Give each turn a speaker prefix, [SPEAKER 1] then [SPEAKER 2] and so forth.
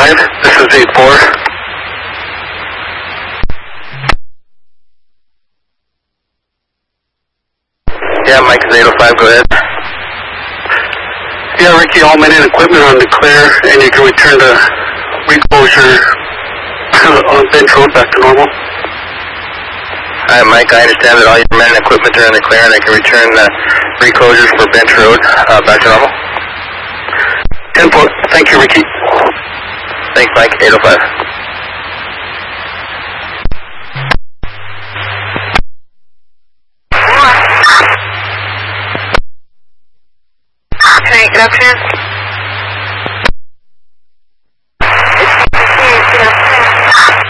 [SPEAKER 1] 805, this is 84. Yeah, Mike is 805, go ahead. Yeah, Ricky, all men and equipment on declare, and you can return the reclosure on Bench Road back to normal. Alright, Mike, I understand that all your men and equipment are in the clear, and they can return the reclosures for Bench Road back to normal. 10-4. Thank you, Ricky. Thanks, Mike. 805.
[SPEAKER 2] Hey, good afternoon.